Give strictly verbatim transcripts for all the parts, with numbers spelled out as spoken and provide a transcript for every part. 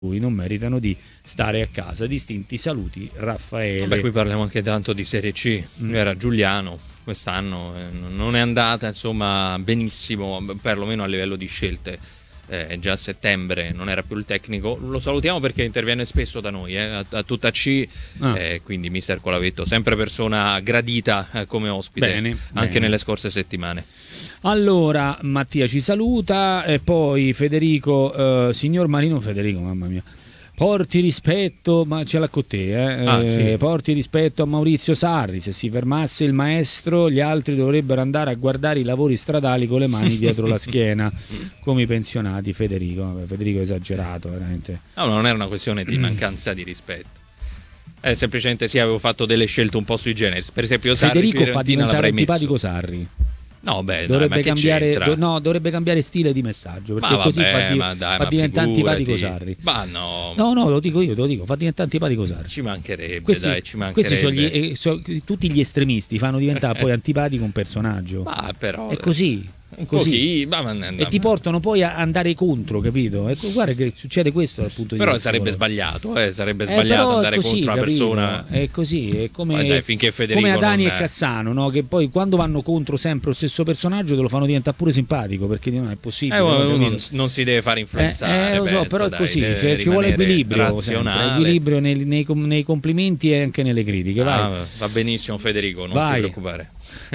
non meritano di stare a casa. Distinti saluti, Raffaele. Beh, qui parliamo anche tanto di Serie C. Mm. Era Giuliano quest'anno, eh, non è andata insomma benissimo, perlomeno a livello di scelte. Eh, già a settembre non era più il tecnico, lo salutiamo perché interviene spesso da noi, eh, a, a tutta C, ah. eh, quindi mister Colavetto, sempre persona gradita eh, come ospite. Bene, anche bene. nelle scorse settimane. Allora Mattia ci saluta e poi Federico, eh, signor Marino Federico, mamma mia, porti rispetto, ma ce l'ha con te, eh? Ah, eh, sì. porti rispetto a Maurizio Sarri, se si fermasse il maestro gli altri dovrebbero andare a guardare i lavori stradali con le mani dietro la schiena, come i pensionati. Federico, vabbè, Federico è esagerato veramente. No, non era una questione di mancanza di rispetto. Eh, semplicemente sì, avevo fatto delle scelte un po' sui generis. Per esempio Sarri, Federico fa diventare l'avrei antipatico messo. Sarri. No, beh, dovrebbe dai, ma cambiare, che do, no, dovrebbe cambiare stile di messaggio, perché ma così vabbè, fa, di, ma dai, fa ma diventare figurati. antipatico Sarri. Ma no. No, no, lo dico io, lo dico, fa diventare antipatico Sarri. Ci mancherebbe, questi, dai, ci mancherebbe. Questi sono, gli, eh, so, tutti gli estremisti fanno diventare poi antipatico un personaggio. Ma però è così. Un così. Pochi, ma, ma, e ti portano poi a andare contro, capito? Ecco, guarda che succede questo dal punto di però vista. sarebbe però. sbagliato, eh, sarebbe Eh, sbagliato andare così, contro una capito? persona. È così, è come, ma dai, finché Federico come Adani non e è... Cassano, no? Che poi quando vanno contro sempre lo stesso personaggio te lo fanno diventare pure simpatico, perché non è possibile. Eh, no, non, non si deve fare influenzare. Eh, eh, lo so, penso, però è dai, così, deve cioè, ci vuole equilibrio, razionale. sempre, equilibrio nei, nei, nei complimenti e anche nelle critiche. Vai. Ah, va benissimo Federico, non Vai. ti preoccupare.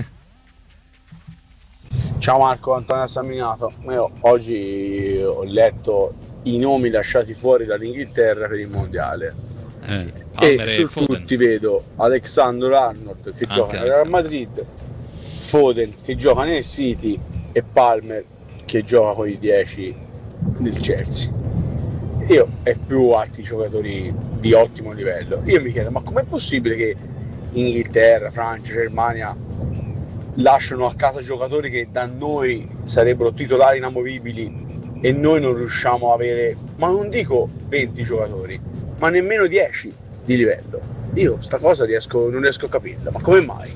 Ciao Marco, Antonio Samminato. Io oggi ho letto i nomi lasciati fuori dall'Inghilterra per il mondiale eh, e su tutti vedo Alexander Arnold che Anche gioca nel Real Madrid, Foden che gioca nel City e Palmer che gioca con i dieci del Chelsea. Io e più altri giocatori di ottimo livello. Io mi chiedo, ma com'è possibile che Inghilterra, Francia, Germania lasciano a casa giocatori che da noi sarebbero titolari inamovibili e noi non riusciamo a avere, ma non dico venti giocatori, ma nemmeno dieci di livello. Io sta cosa riesco, non riesco a capirla, ma come mai?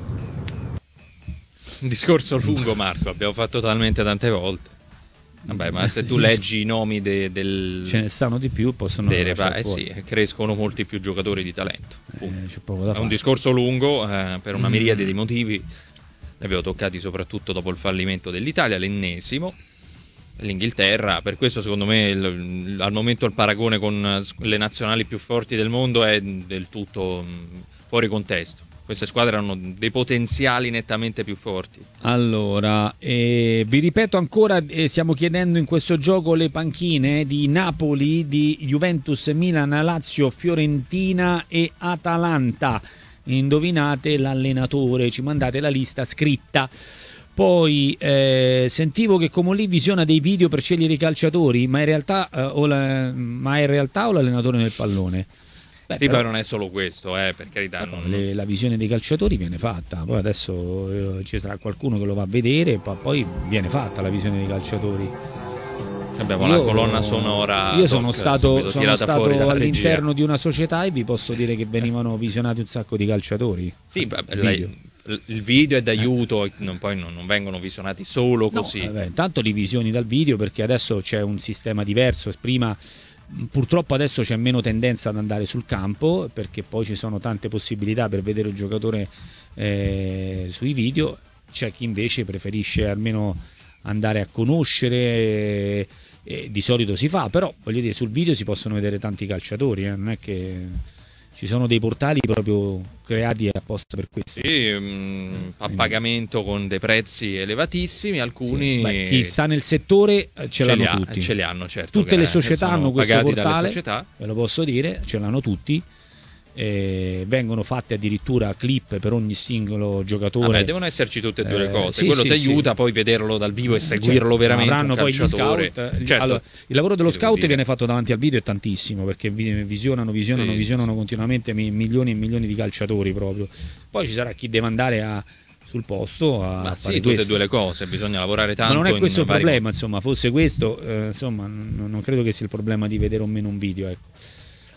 Un discorso lungo, Marco, abbiamo fatto talmente tante volte. Vabbè, ma se tu leggi i nomi de, del... ce ne stanno di più, possono delle, eh sì, crescono molti più giocatori di talento. Eh, c'è poco da È fare. un discorso lungo eh, per una miriade di motivi. Ne abbiamo toccati soprattutto dopo il fallimento dell'Italia, l'ennesimo, l'Inghilterra. Per questo secondo me il, al momento il paragone con le nazionali più forti del mondo è del tutto mh, fuori contesto. Queste squadre hanno dei potenziali nettamente più forti. Allora, eh, vi ripeto ancora, eh, stiamo chiedendo in questo gioco le panchine di Napoli, di Juventus, Milan, Lazio, Fiorentina e Atalanta. Indovinate l'allenatore, ci mandate la lista scritta. Poi eh, sentivo che Comolli visiona dei video per scegliere i calciatori, ma in realtà, eh, o, la, ma in realtà o l'allenatore nel pallone? Beh, sì, però, poi non è solo questo, eh, per carità. no, non... le, la visione dei calciatori viene fatta, poi adesso eh, ci sarà qualcuno che lo va a vedere, poi, poi viene fatta la visione dei calciatori. Abbiamo io, la colonna sonora. Io sono stato, sono stato all'interno regia. di una società e vi posso dire che venivano visionati un sacco di calciatori. Sì, vabbè, video. Lei, il video è d'aiuto, eh. non, poi non, non vengono visionati solo così. No, vabbè, intanto li visioni dal video perché adesso c'è un sistema diverso. Prima, purtroppo adesso c'è meno tendenza ad andare sul campo perché poi ci sono tante possibilità per vedere il giocatore eh, sui video. C'è chi invece preferisce almeno andare a conoscere. Eh, Eh, di solito si fa, però voglio dire, sul video si possono vedere tanti calciatori, eh? Non è che ci sono dei portali proprio creati apposta per questo. Sì, mh, a pagamento con dei prezzi elevatissimi, alcuni... Sì, beh, chi sta nel settore ce, ce l'hanno ha, tutti. Ce li hanno, certo. Tutte le società hanno questo portale, società. Ve lo posso dire, ce l'hanno tutti. Eh, vengono fatte addirittura clip per ogni singolo giocatore. Vabbè, devono esserci tutte e due le cose. Eh, sì, Quello sì, ti aiuta sì. poi vederlo dal vivo e seguirlo certo, veramente. Avranno poi gli calciatore. scout. Certo. Allora, il lavoro dello Ti scout viene fatto davanti al video è tantissimo perché visionano, visionano, sì, visionano sì, continuamente milioni e milioni di calciatori proprio. Poi ci sarà chi deve andare a sul posto a Ma fare sì, questo. tutte e due le cose, bisogna lavorare tanto. Ma non è questo il vari... problema, insomma, fosse questo, eh, insomma, non, non credo che sia il problema di vedere o meno un video, ecco.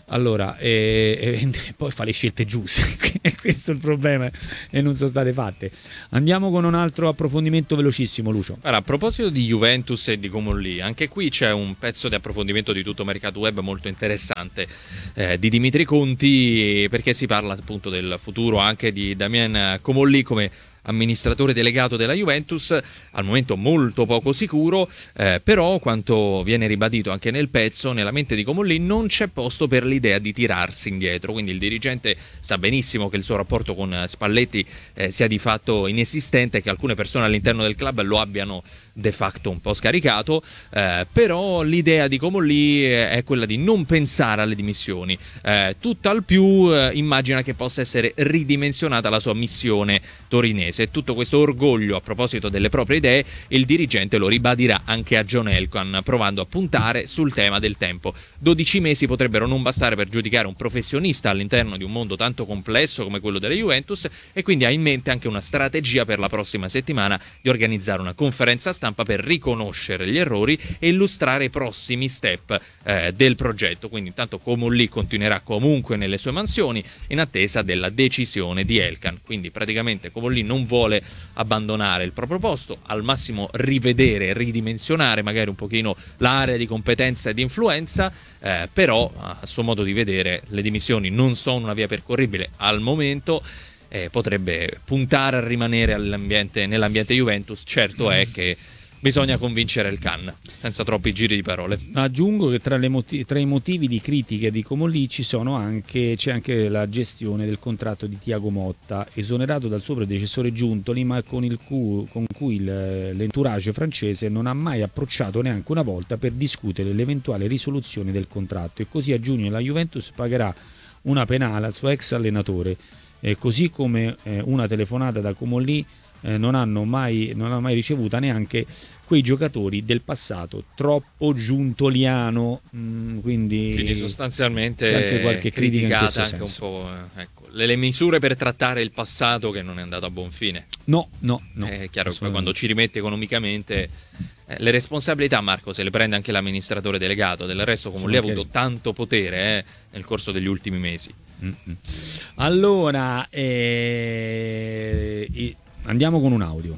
Allora, e, e, e poi fa le scelte giuste, questo è il problema e non sono state fatte. Andiamo con un altro approfondimento velocissimo, Lucio. Allora, a proposito di Juventus e di Comolli, anche qui c'è un pezzo di approfondimento di Tutto Mercato Web molto interessante eh, di Dimitri Conti, perché si parla appunto del futuro anche di Damien Comolli come amministratore delegato della Juventus, al momento molto poco sicuro, eh, però quanto viene ribadito anche nel pezzo, nella mente di Comolli non c'è posto per l'idea di tirarsi indietro, quindi il dirigente sa benissimo che il suo rapporto con Spalletti eh, sia di fatto inesistente, che alcune persone all'interno del club lo abbiano de facto un po' scaricato, eh, però l'idea di Comolli è quella di non pensare alle dimissioni, eh, tutt'al più eh, immagina che possa essere ridimensionata la sua missione torinese. E tutto questo orgoglio a proposito delle proprie idee il dirigente lo ribadirà anche a John Elkann, provando a puntare sul tema del tempo. dodici mesi potrebbero non bastare per giudicare un professionista all'interno di un mondo tanto complesso come quello della Juventus, e quindi ha in mente anche una strategia per la prossima settimana di organizzare una conferenza stampa per riconoscere gli errori e illustrare i prossimi step eh, del progetto. Quindi intanto Comolli continuerà comunque nelle sue mansioni in attesa della decisione di Elkann. Quindi praticamente Comolli non vuole abbandonare il proprio posto, al massimo rivedere, ridimensionare magari un pochino l'area di competenza e di influenza, eh, però a suo modo di vedere le dimissioni non sono una via percorribile al momento, eh, potrebbe puntare a rimanere all'ambiente, nell'ambiente Juventus. Certo è che bisogna convincere il Elkann, senza troppi giri di parole. Aggiungo che tra, le motiv- tra i motivi di critiche di Comolli ci sono anche, c'è anche la gestione del contratto di Thiago Motta, esonerato dal suo predecessore Giuntoli, ma con, il cu- con cui il, l'entourage francese non ha mai approcciato neanche una volta per discutere l'eventuale risoluzione del contratto, e così a giugno la Juventus pagherà una penale al suo ex allenatore, eh, così come eh, una telefonata da Comolli eh, non hanno mai, non ha mai ricevuta neanche quei giocatori del passato troppo giuntoliano, mh, quindi, quindi sostanzialmente c'è anche qualche critica in questo anche senso. Un po', eh, ecco, le, le misure per trattare il passato che non è andato a buon fine. No, no, no. È chiaro che poi quando ci rimette economicamente eh, le responsabilità, Marco, se le prende anche l'amministratore delegato. Del resto Comolli ha avuto tanto potere eh, nel corso degli ultimi mesi. Mm-mm. Allora eh, andiamo con un audio.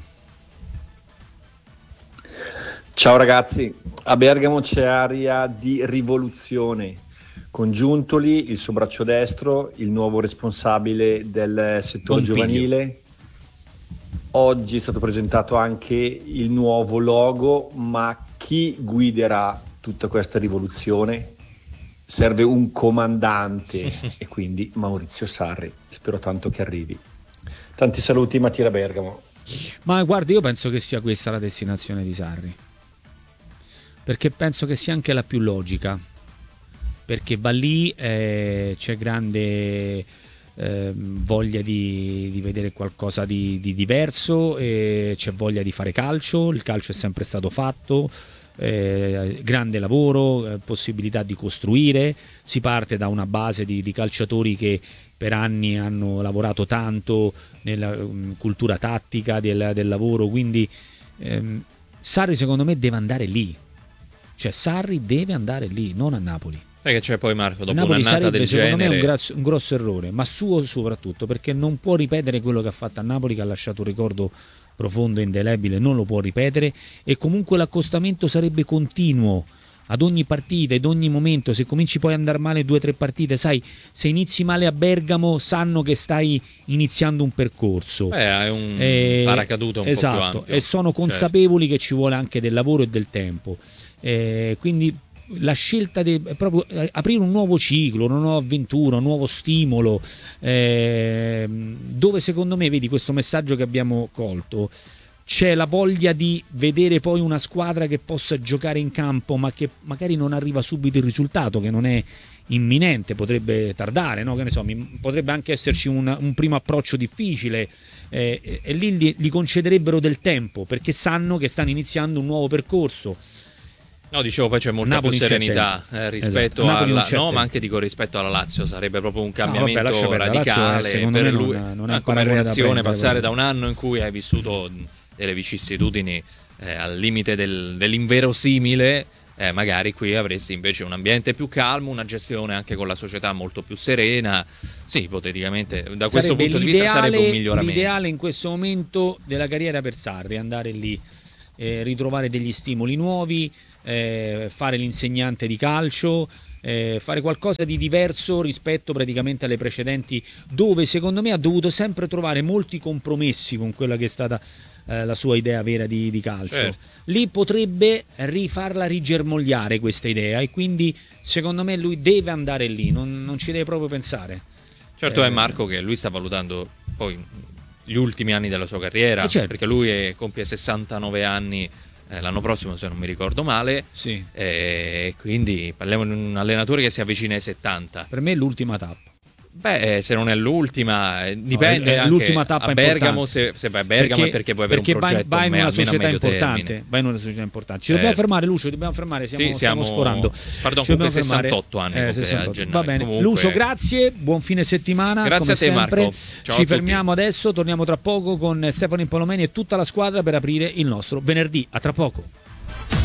Ciao ragazzi, a Bergamo c'è aria di rivoluzione, con Giuntoli, il suo braccio destro, il nuovo responsabile del settore Buon giovanile. piglio. Oggi è stato presentato anche il nuovo logo, ma chi guiderà tutta questa rivoluzione? Serve un comandante e quindi Maurizio Sarri, spero tanto che arrivi. Tanti saluti, Mattia da Bergamo. Ma guarda, io penso che sia questa la destinazione di Sarri, perché penso che sia anche la più logica, perché va lì, eh, c'è grande eh, voglia di, di vedere qualcosa di, di diverso, eh, c'è voglia di fare calcio, il calcio è sempre stato fatto, eh, grande lavoro, eh, possibilità di costruire, si parte da una base di, di calciatori che per anni hanno lavorato tanto nella um, cultura tattica del, del lavoro, quindi ehm, Sarri secondo me deve andare lì. Cioè Sarri deve andare lì, non a Napoli. Sai che c'è poi, Marco, dopo Napoli un'annata sarebbe, del secondo genere me, un, grosso, un grosso errore, ma suo soprattutto, perché non può ripetere quello che ha fatto a Napoli, che ha lasciato un ricordo profondo e indelebile, non lo può ripetere, e comunque l'accostamento sarebbe continuo ad ogni partita, ad ogni momento. Se cominci poi ad andare male due o tre partite, sai, se inizi male a Bergamo sanno che stai iniziando un percorso. Beh, hai un eh, paracadute un esatto, po' più ampio. E sono consapevoli certo. che ci vuole anche del lavoro e del tempo. Eh, quindi la scelta di proprio aprire un nuovo ciclo, una nuova avventura, un nuovo stimolo, eh, dove secondo me, vedi questo messaggio che abbiamo colto, c'è la voglia di vedere poi una squadra che possa giocare in campo, ma che magari non arriva subito il risultato, che non è imminente, potrebbe tardare, no? Che ne so, mi, potrebbe anche esserci un, un primo approccio difficile, eh, e, e lì gli, gli concederebbero del tempo, perché sanno che stanno iniziando un nuovo percorso. No, dicevo, poi c'è molta Napoli più serenità eh, rispetto esatto. alla no, ma anche dico rispetto alla Lazio, sarebbe proprio un cambiamento no, vabbè, radicale è, per lui, non, non è come reazione passare da un anno in cui hai vissuto delle vicissitudini eh, al limite del, dell'inverosimile eh, magari qui avresti invece un ambiente più calmo, una gestione anche con la società molto più serena. Sì, ipoteticamente da questo Sarebbe punto di vista sarebbe un miglioramento. L'ideale in questo momento della carriera per Sarri, andare lì, eh, ritrovare degli stimoli nuovi, eh, fare l'insegnante di calcio, eh, fare qualcosa di diverso rispetto praticamente alle precedenti, dove secondo me ha dovuto sempre trovare molti compromessi con quella che è stata eh, la sua idea vera di, di calcio. Certo. Lì potrebbe rifarla rigermogliare questa idea, e quindi secondo me lui deve andare lì, non, non ci deve proprio pensare. Certo, eh, è Marco che lui sta valutando poi gli ultimi anni della sua carriera, eh certo. perché lui è, compie sessantanove anni eh, l'anno prossimo, se non mi ricordo male, sì. E quindi parliamo di un allenatore che si avvicina ai settanta. Per me è l'ultima tappa. Beh, se non è l'ultima, eh, dipende. No, è, è anche l'ultima tappa a Bergamo, importante. se, se vai a Bergamo perché, è perché puoi avere perché un progetto vai, vai in una almeno a società medio importante, termine. vai in una società importante. Ci Certo. dobbiamo fermare, Lucio, dobbiamo fermare, siamo, Sì, siamo, stiamo sforando. Pardon, Ci dobbiamo sessantotto fermare. anni Eh, sessantotto. a gennaio. Va bene. Comunque... Lucio, grazie, buon fine settimana. Grazie come a te, sempre. Marco. Ciao Ci a fermiamo adesso, torniamo tra poco con Stefano Impolomeni e tutta la squadra per aprire il nostro venerdì. A tra poco.